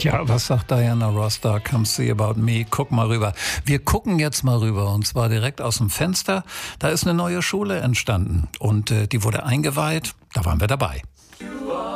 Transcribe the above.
Ja, was sagt Diana Ross da? Come see about me. Guck mal rüber. Wir gucken jetzt mal rüber und zwar direkt aus dem Fenster. Da ist eine neue Schule entstanden und die wurde eingeweiht. Da waren wir dabei.